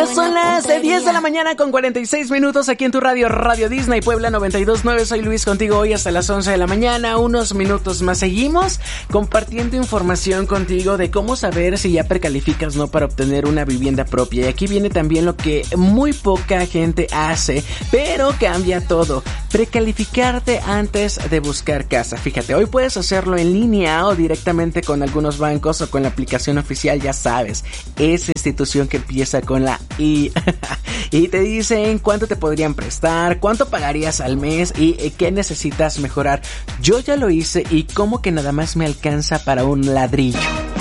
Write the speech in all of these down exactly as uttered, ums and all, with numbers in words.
Son las diez de la mañana con cuarenta y seis minutos aquí en tu radio, Radio Disney Puebla noventa y dos punto nueve. Soy Luis contigo hoy hasta las once de la mañana. Unos minutos más seguimos compartiendo información contigo de cómo saber si ya precalificas no para obtener una vivienda propia. Y aquí viene también lo que muy poca gente hace, pero cambia todo. Precalificarte antes de buscar casa. Fíjate, hoy puedes hacerlo en línea o directamente con algunos bancos o con la aplicación oficial, ya sabes, esa institución que empieza con la I. Y te dicen cuánto te podrían prestar, cuánto pagarías al mes y qué necesitas mejorar. Yo ya lo hice y como que nada más me alcanza para un ladrillo.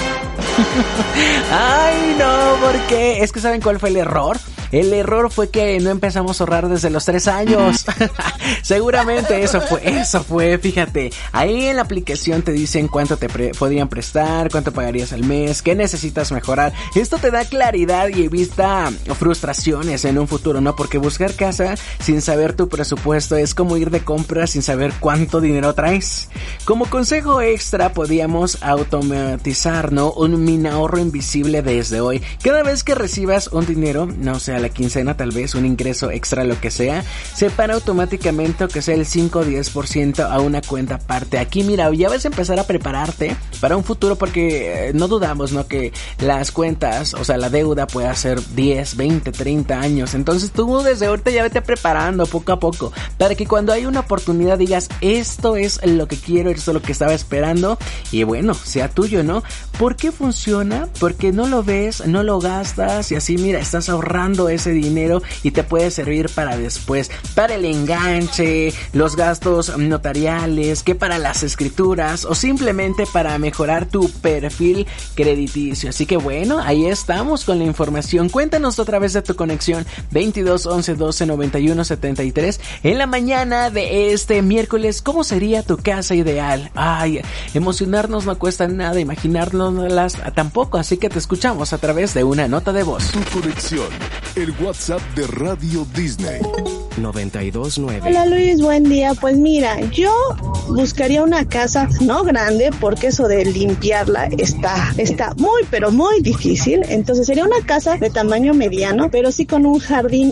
Ay, no, ¿por qué? Es que ¿saben cuál fue el error? El error fue que no empezamos a ahorrar desde los tres años. Seguramente eso fue, eso fue, fíjate. Ahí en la aplicación te dicen cuánto te pre- podrían prestar, cuánto pagarías al mes, qué necesitas mejorar. Esto te da claridad y evita frustraciones en un futuro, ¿no? Porque buscar casa sin saber tu presupuesto es como ir de compras sin saber cuánto dinero traes. Como consejo extra, podíamos automatizar, ¿no? Un mini ahorro invisible desde hoy. Cada vez que recibas un dinero, no sé, a la quincena tal vez, un ingreso extra, lo que sea, separa automáticamente que sea el cinco o diez por ciento a una cuenta aparte. Aquí mira, ya vas a empezar a prepararte para un futuro porque eh, no dudamos, ¿no? Que las cuentas, o sea, la deuda pueda ser diez, veinte, treinta años. Entonces tú desde ahorita ya vete preparando poco a poco para que cuando hay una oportunidad digas, esto es lo que quiero, esto es lo que estaba esperando y bueno, sea tuyo, ¿no? ¿Por qué funciona? Porque no lo ves, no lo gastas y así mira, estás ahorrando ese dinero y te puede servir para después, para el enganche, los gastos notariales, que para las escrituras o simplemente para mejorar tu perfil crediticio. Así que bueno, ahí estamos con la información. Cuéntanos a través de tu conexión veintidós once doce noventa y uno setenta y tres en la mañana de este miércoles. ¿Cómo sería tu casa ideal? Ay, emocionarnos no cuesta nada, imaginárnoslas tampoco, así que te escuchamos a través de una nota de voz. Tu conexión, el WhatsApp de Radio Disney. noventa y dos punto nueve. Hola Luis, buen día. Pues mira, yo buscaría una casa no grande porque eso de limpiarla está, está muy pero muy difícil. Entonces sería una casa de tamaño mediano, pero sí con un jardín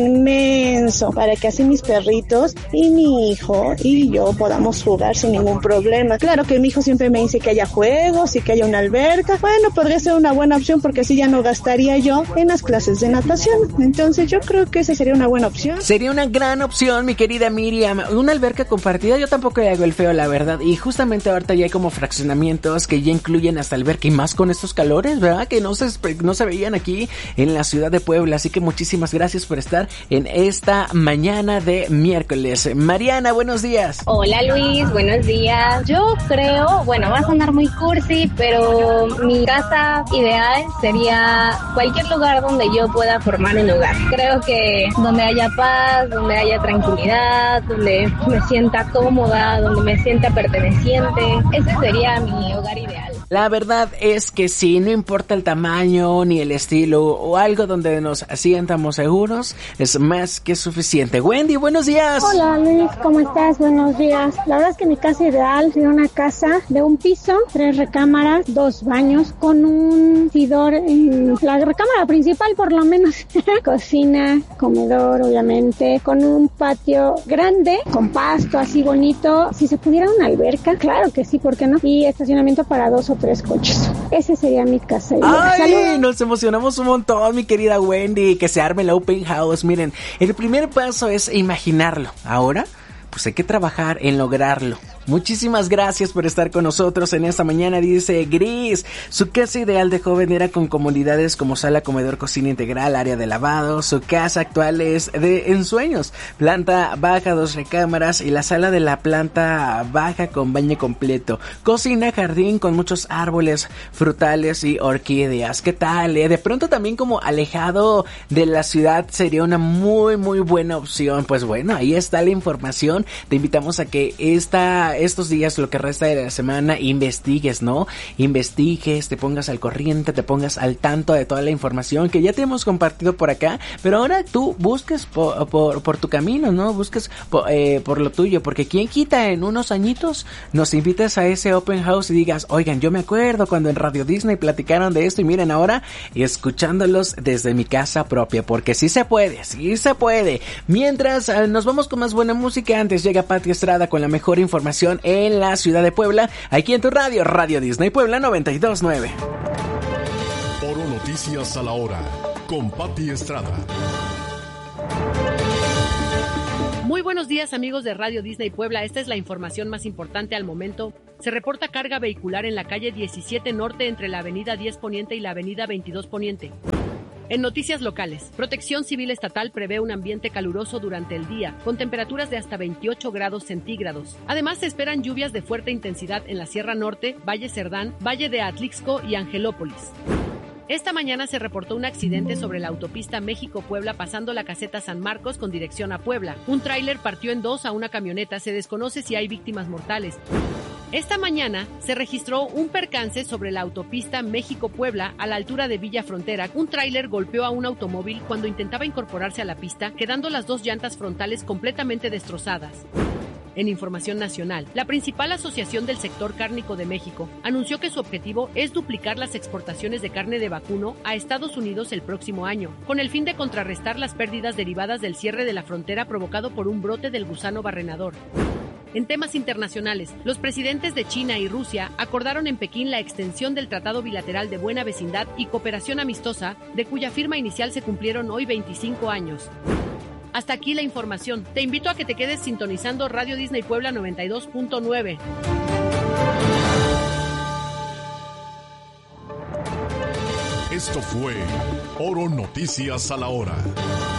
inmenso para que así mis perritos y mi hijo y yo podamos jugar sin ningún problema. Claro que mi hijo siempre me dice que haya juegos y que haya una alberca. Bueno, podría ser una buena opción porque así ya no gastaría yo en las clases de natación. Entonces yo creo que esa sería una buena opción. Sería una gran opción, mi querida Miriam. Una alberca compartida, yo tampoco le hago el feo, la verdad. Y justamente ahorita ya hay como fraccionamientos que ya incluyen hasta alberca y más con estos calores, ¿verdad? Que no se, no se veían aquí en la ciudad de Puebla. Así que muchísimas gracias por estar en esta mañana de miércoles. Mariana, buenos días. Hola Luis, buenos días. Yo creo, bueno, va a sonar muy cursi, pero mi casa ideal sería cualquier lugar donde yo pueda formar un hogar. Creo que donde haya paz, donde haya tranquilidad, donde me sienta cómoda, donde me sienta perteneciente. Ese sería mi hogar ideal. La verdad es que sí, no importa el tamaño ni el estilo o algo donde nos sientamos seguros, es más que suficiente. Wendy, buenos días. Hola Luis, ¿cómo estás? Buenos días. La verdad es que mi casa ideal sería una casa de un piso, tres recámaras, dos baños, con un sidor en la recámara principal por lo menos, cocina, comedor obviamente, con un patio grande, con pasto así bonito. Si se pudiera una alberca, claro que sí, ¿por qué no? Y estacionamiento para dos o tres coches. Ese sería mi casa ideal. ¡Ay! ¡Salud! Nos emocionamos un montón, mi querida Wendy, que se arme la open house. Miren, el primer paso es imaginarlo. Ahora, pues hay que trabajar en lograrlo. Muchísimas gracias por estar con nosotros en esta mañana, dice Gris. Su casa ideal de joven era con comodidades como sala, comedor, cocina integral, área de lavado. Su casa actual es de ensueños. Planta baja, dos recámaras y la sala de la planta baja con baño completo. Cocina, jardín con muchos árboles frutales y orquídeas. ¿Qué tal? Eh? De pronto también como alejado de la ciudad sería una muy muy buena opción. Pues bueno, ahí está la información. Te invitamos a que esta estos días, lo que resta de la semana, investigues, ¿no? Investigues, te pongas al corriente, te pongas al tanto de toda la información que ya te hemos compartido por acá, pero ahora tú busques por, por, por tu camino, ¿no? Busques por, eh, por lo tuyo, porque quién quita en unos añitos nos invites a ese open house y digas, oigan, yo me acuerdo cuando en Radio Disney platicaron de esto y miren ahora escuchándolos desde mi casa propia, porque sí se puede, sí se puede. Mientras eh, nos vamos con más buena música, antes llega Pati Estrada con la mejor información en la ciudad de Puebla, aquí en tu radio, Radio Disney Puebla noventa y dos nueve. Oro Noticias a la hora, con Pati Estrada. Muy buenos días, amigos de Radio Disney Puebla. Esta es la información más importante al momento. Se reporta carga vehicular en la calle diecisiete Norte entre la avenida diez Poniente y la avenida veintidós Poniente. En noticias locales, Protección Civil Estatal prevé un ambiente caluroso durante el día, con temperaturas de hasta veintiocho grados centígrados. Además, se esperan lluvias de fuerte intensidad en la Sierra Norte, Valle Cerdán, Valle de Atlixco y Angelópolis. Esta mañana se reportó un accidente sobre la autopista México-Puebla pasando la caseta San Marcos con dirección a Puebla. Un tráiler partió en dos a una camioneta, se desconoce si hay víctimas mortales. Esta mañana se registró un percance sobre la autopista México-Puebla a la altura de Villa Frontera. Un tráiler golpeó a un automóvil cuando intentaba incorporarse a la pista, quedando las dos llantas frontales completamente destrozadas. En información nacional, la principal asociación del sector cárnico de México anunció que su objetivo es duplicar las exportaciones de carne de vacuno a Estados Unidos el próximo año, con el fin de contrarrestar las pérdidas derivadas del cierre de la frontera provocado por un brote del gusano barrenador. En temas internacionales, los presidentes de China y Rusia acordaron en Pekín la extensión del Tratado Bilateral de Buena Vecindad y Cooperación Amistosa, de cuya firma inicial se cumplieron hoy veinticinco años. Hasta aquí la información. Te invito a que te quedes sintonizando Radio Disney Puebla noventa y dos punto nueve. Esto fue Oro Noticias a la hora.